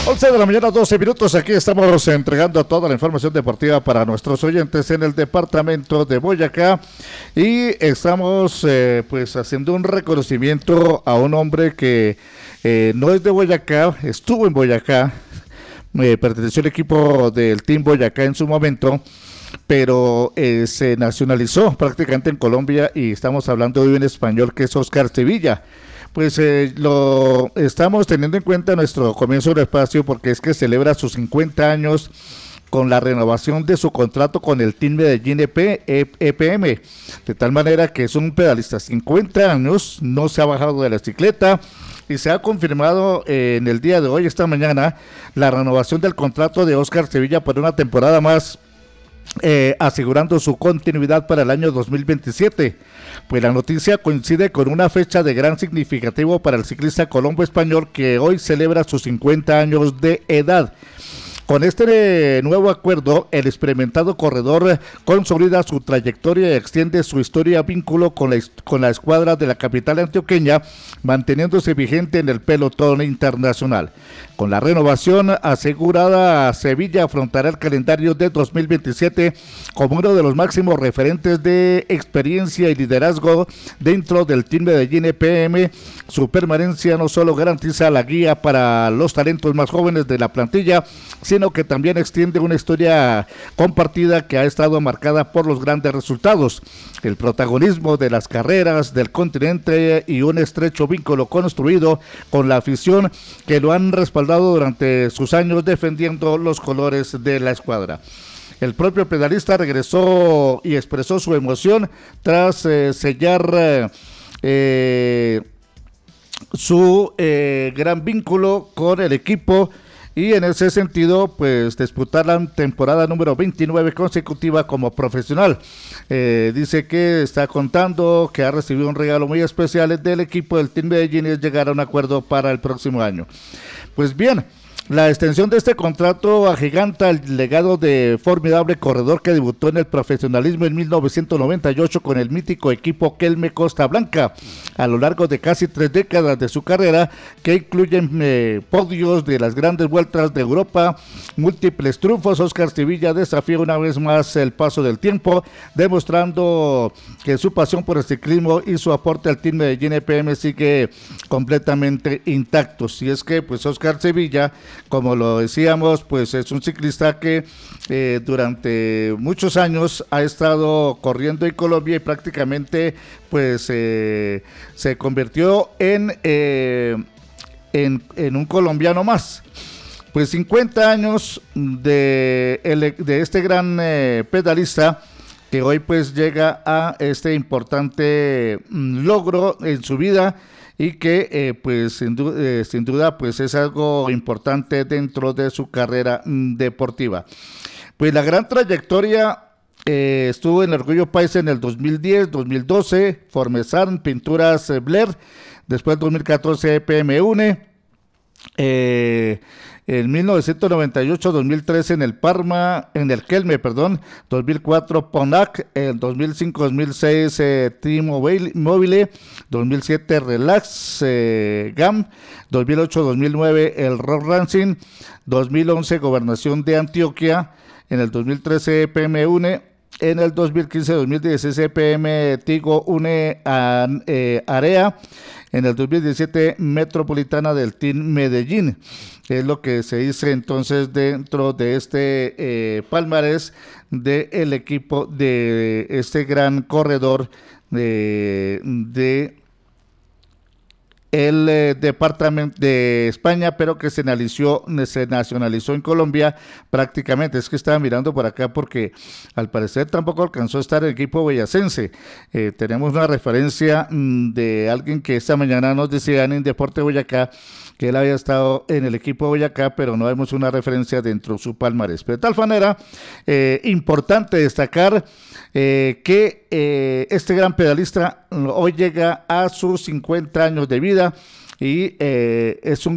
11 de la mañana, 12 minutos. Aquí estamos entregando toda la información deportiva para nuestros oyentes en el departamento de Boyacá. Y estamos pues haciendo un reconocimiento a un hombre que no es de Boyacá, estuvo en Boyacá, perteneció al equipo del Team Boyacá en su momento, pero se nacionalizó prácticamente en Colombia y estamos hablando de un español que es Oscar Sevilla. Pues lo estamos teniendo en cuenta en nuestro comienzo del espacio porque es que celebra sus 50 años con la renovación de su contrato con el Team Medellín EPM, de tal manera que es un pedalista 50 años, no se ha bajado de la bicicleta y se ha confirmado en el día de hoy, esta mañana, la renovación del contrato de Oscar Sevilla por una temporada más, asegurando su continuidad para el año 2027. Pues la noticia coincide con una fecha de gran significativo para el ciclista colombo-español que hoy celebra sus 50 años de edad. Con este nuevo acuerdo, el experimentado corredor consolida su trayectoria y extiende su historia vínculo con la escuadra de la capital antioqueña, manteniéndose vigente en el pelotón internacional. Con la renovación asegurada, Sevilla afrontará el calendario de 2027 como uno de los máximos referentes de experiencia y liderazgo dentro del Team Medellín EPM. Su permanencia no solo garantiza la guía para los talentos más jóvenes de la plantilla, sino que también extiende una historia compartida que ha estado marcada por los grandes resultados, el protagonismo de las carreras del continente y un estrecho vínculo construido con la afición que lo han respaldado durante sus años defendiendo los colores de la escuadra. El propio pedalista regresó y expresó su emoción tras sellar su gran vínculo con el equipo y en ese sentido pues disputar la temporada número 29 consecutiva como profesional. Dice que está contando que ha recibido un regalo muy especial del equipo del Team Medellín y es llegar a un acuerdo para el próximo año. Pues bien, la extensión de este contrato agiganta el legado de formidable corredor que debutó en el profesionalismo en 1998 con el mítico equipo Kelme Costa Blanca. A lo largo de casi 3 décadas de su carrera, que incluyen podios de las grandes vueltas de Europa, múltiples triunfos, Oscar Sevilla desafía una vez más el paso del tiempo, demostrando que su pasión por el ciclismo y su aporte al Team Medellín EPM sigue completamente intactos. Y es que pues Oscar Sevilla, como lo decíamos, pues es un ciclista que durante muchos años ha estado corriendo en Colombia y prácticamente pues se convirtió en un colombiano más. Pues 50 años de este gran pedalista que hoy pues llega a este importante logro en su vida y que pues sin duda pues es algo importante dentro de su carrera deportiva. Pues la gran trayectoria estuvo en Orgullo Paisa en el 2010, 2012, Formesan, Pinturas Blair, después 2014 EPM UNE, en 1998-2013 en el Parma, en el Kelme, 2004 Ponac, en 2005-2006 Team Mobile, 2007 Relax GAM, 2008-2009 el Rock Racing, 2011 Gobernación de Antioquia, en el 2013 EPM UNE, en el 2015-2016 EPM Tigo UNE Area, en el 2017 Metropolitana del Team Medellín. Es lo que se dice entonces dentro de este palmarés del equipo de este gran corredor de el departamento de España, pero que se nacionalizó en Colombia prácticamente. Es que estaba mirando por acá porque al parecer tampoco alcanzó a estar en el equipo boyacense. Tenemos una referencia de alguien que esta mañana nos decía en Deporte Boyacá que él había estado en el equipo de Boyacá, pero no vemos una referencia dentro de su palmarés. Pero de tal manera, importante destacar que este gran pedalista hoy llega a sus 50 años de vida y es un